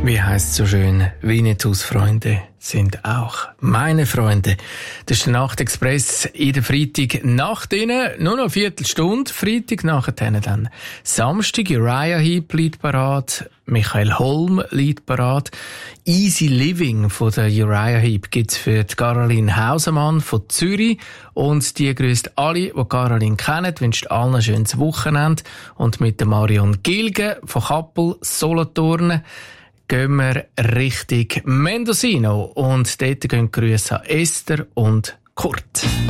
Wie heisst es so schön, Winnetous Freunde sind auch meine Freunde. Das ist der Nachtexpress in der Freitag nach denen. Nur noch eine Viertelstunde. Freitag nachher dann Samstag. Uriah Heep liegt parat. Michael Holm liegt parat. Easy Living von der Uriah Heep gibt's für die Caroline Hausemann von Zürich. Und die grüßt alle, die Caroline kennen, wünscht allen ein schönes Wochenende. Und mit der Marion Gilge von Kappel, Solothurn, gehen wir Richtung Mendocino und dort gehen Grüße an Esther und Kurt.